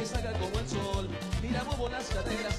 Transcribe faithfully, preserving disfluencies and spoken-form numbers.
saca como el sol. Mira, muevo las caderas